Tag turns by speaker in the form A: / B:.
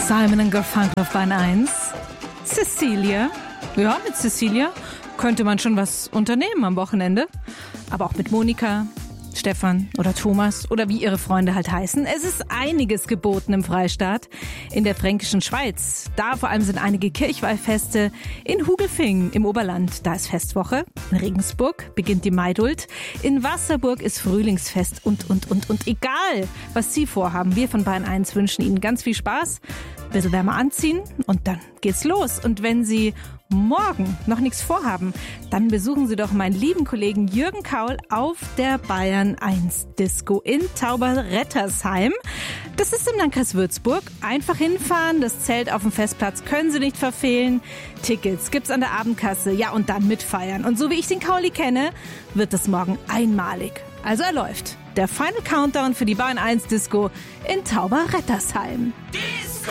A: Simon & Garfunkel auf Bahn 1. Cecilia. Ja, mit Cecilia könnte man schon was unternehmen am Wochenende. Aber auch mit Monika, Stefan oder Thomas oder wie ihre Freunde halt heißen. Es ist einiges geboten im Freistaat. In der fränkischen Schweiz. Da vor allem sind einige Kirchweihfeste. In Hugelfingen im Oberland, da ist Festwoche. In Regensburg beginnt die Maidult. In Wasserburg ist Frühlingsfest und. Egal, was Sie vorhaben, wir von Bayern 1 wünschen Ihnen ganz viel Spaß. Ein bisschen wärmer anziehen und dann geht's los. Und wenn Sie morgen noch nichts vorhaben, dann besuchen Sie doch meinen lieben Kollegen Jürgen Kaul auf der Bayern 1 Disco in Tauberrettersheim. Das ist im Landkreis Würzburg. Einfach hinfahren, das Zelt auf dem Festplatz können Sie nicht verfehlen. Tickets gibt's an der Abendkasse, ja, und dann mitfeiern. Und so wie ich den Kauli kenne, wird das morgen einmalig. Also er läuft. Der Final Countdown für die Bayern 1 Disco in Tauberrettersheim.